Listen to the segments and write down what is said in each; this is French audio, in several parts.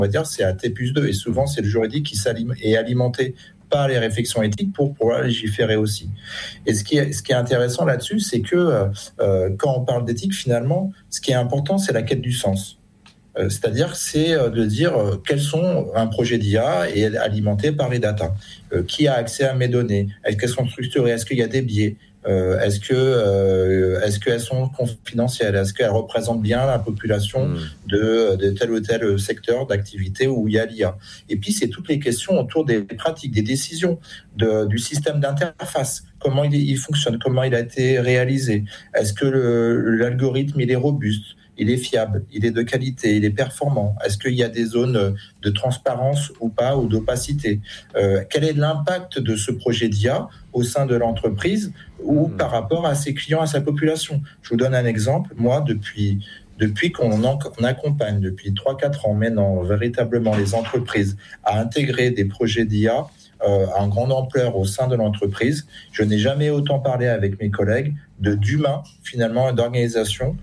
va dire, c'est à T+2. Et souvent, c'est le juridique qui est alimenté par les réflexions éthiques pour pouvoir légiférer aussi. Et ce qui est intéressant là-dessus, c'est que quand on parle d'éthique, finalement, ce qui est important, c'est la quête du sens. C'est-à-dire, c'est de dire quels sont un projet d'IA est alimenté par les datas. Qui a accès à mes données? Est-ce qu'elles sont structurées? Est-ce qu'il y a des biais? Est-ce qu'elles sont confidentielles? Est-ce qu'elles représentent bien la population de tel ou tel secteur d'activité où il y a l'IA? Et puis, c'est toutes les questions autour des pratiques, des décisions, du système d'interface. Comment il fonctionne? Comment il a été réalisé? Est-ce que l'algorithme il est robuste? Il est fiable, il est de qualité, il est performant. Est-ce qu'il y a des zones de transparence ou pas, ou d'opacité? Quel est l'impact de ce projet d'IA au sein de l'entreprise ou par rapport à ses clients, à sa population? Je vous donne un exemple. Moi, depuis qu'on accompagne, depuis 3-4 ans maintenant, véritablement les entreprises à intégrer des projets d'IA en grande ampleur au sein de l'entreprise, je n'ai jamais autant parlé avec mes collègues d'humains, finalement, et d'organisation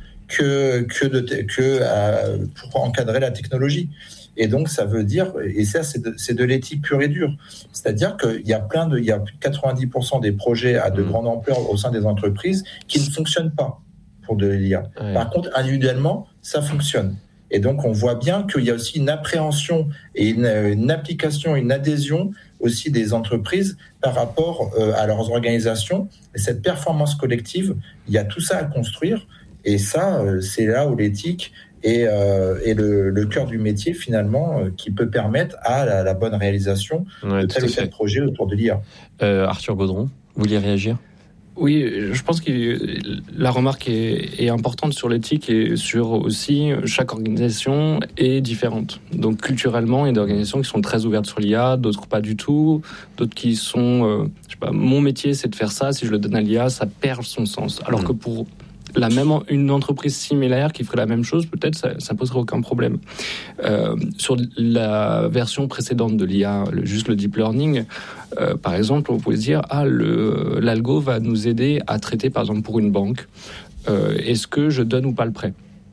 pour encadrer la technologie. Et donc, ça veut dire, et ça, c'est de l'éthique pure et dure. C'est-à-dire qu'il y a il y a plus de 90% des projets à de grande ampleur au sein des entreprises qui ne fonctionnent pas pour de l'IA. Ouais. Par contre, individuellement, ça fonctionne. Et donc, on voit bien qu'il y a aussi une appréhension et une application, une adhésion aussi des entreprises par rapport à leurs organisations. Et cette performance collective, il y a tout ça à construire. Et ça, c'est là où l'éthique est le cœur du métier, finalement, qui peut permettre à la bonne réalisation de tel ou tel projet autour de l'IA. Arthur Gaudron, vous vouliez réagir ? Oui, je pense que la remarque est importante sur l'éthique et sur aussi chaque organisation est différente. Donc culturellement, il y a des organisations qui sont très ouvertes sur l'IA, d'autres pas du tout, d'autres qui sont, je sais pas, mon métier c'est de faire ça, si je le donne à l'IA, ça perd son sens. Alors que pour une entreprise similaire qui ferait la même chose, peut-être ça poserait aucun problème. Sur la version précédente de l'IA, juste le deep learning, par exemple, on pourrait se dire l'algo va nous aider à traiter, par exemple, pour une banque. Est-ce que je donne ou pas le prêt?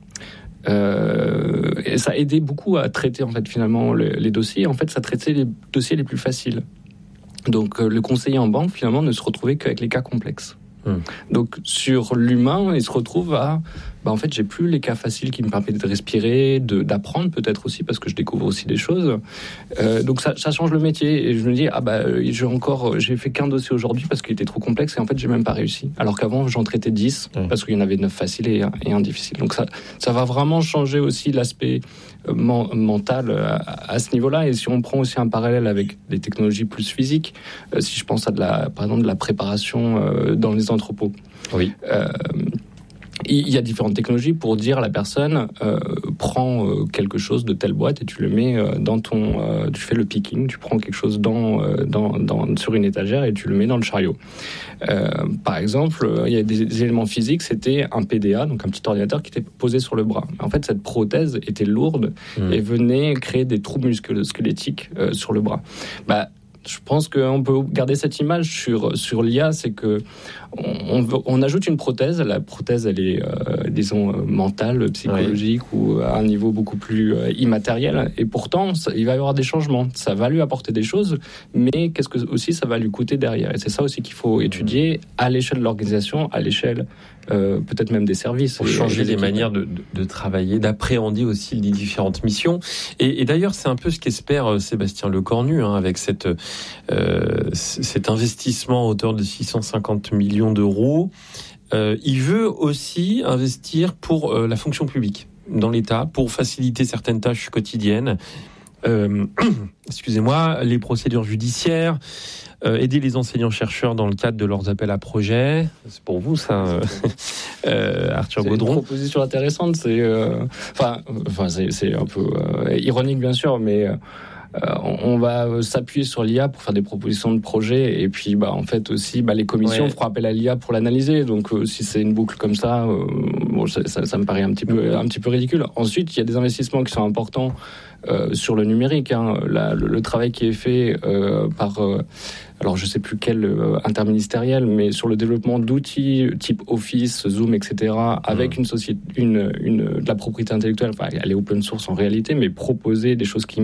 Et ça a aidé beaucoup à traiter en fait finalement les dossiers. En fait, ça traitait les dossiers les plus faciles. Donc, le conseiller en banque finalement ne se retrouvait qu'avec les cas complexes. Donc sur l'humain, il se retrouve à en fait j'ai plus les cas faciles qui me permettent de respirer, d'apprendre peut-être aussi parce que je découvre aussi des choses. Donc ça change le métier et je me dis j'ai fait qu'un dossier aujourd'hui parce qu'il était trop complexe et en fait j'ai même pas réussi. Alors qu'avant j'en traitais 10 parce qu'il y en avait 9 faciles et un difficile. Donc ça va vraiment changer aussi l'aspect mental à ce niveau-là. Et si on prend aussi un parallèle avec des technologies plus physiques, si je pense à par exemple de la préparation dans les entrepôts. Oui. Il y a différentes technologies pour dire à la personne prends quelque chose de telle boîte et tu le mets dans tu fais le picking, tu prends quelque chose sur une étagère et tu le mets dans le chariot. Par exemple, il y a des éléments physiques, c'était un PDA, donc un petit ordinateur qui était posé sur le bras. En fait, cette prothèse était lourde et venait créer des troubles musculo-squelettiques sur le bras. Je pense qu'on peut garder cette image sur l'IA, c'est que on ajoute une prothèse. La prothèse, elle est, mentale, psychologique ou à un niveau beaucoup plus immatériel. Et pourtant, il va y avoir des changements. Ça va lui apporter des choses, mais qu'est-ce que aussi ça va lui coûter derrière? Et c'est ça aussi qu'il faut étudier à l'échelle de l'organisation, à l'échelle peut-être même des services. Pour changer les manières de travailler, d'appréhender aussi les différentes missions. Et d'ailleurs, c'est un peu ce qu'espère Sébastien Lecornu avec cet investissement à hauteur de 650 millions d'euros. Il veut aussi investir pour la fonction publique dans l'État, pour faciliter certaines tâches quotidiennes. Les procédures judiciaires, aider les enseignants-chercheurs dans le cadre de leurs appels à projets. C'est pour vous, ça, Arthur Gaudron. C'est une proposition intéressante. C'est un peu ironique, bien sûr, mais on va s'appuyer sur l'IA pour faire des propositions de projets, et puis en fait aussi les commissions feront appel à l'IA pour l'analyser. Donc si c'est une boucle comme ça, ça me paraît un petit peu ridicule. Ensuite, il y a des investissements qui sont importants sur le numérique. Le travail qui est fait par alors je sais plus quel interministériel, mais sur le développement d'outils type Office, Zoom, etc., avec une société, de la propriété intellectuelle. Enfin, elle est open source en réalité, mais proposer des choses qui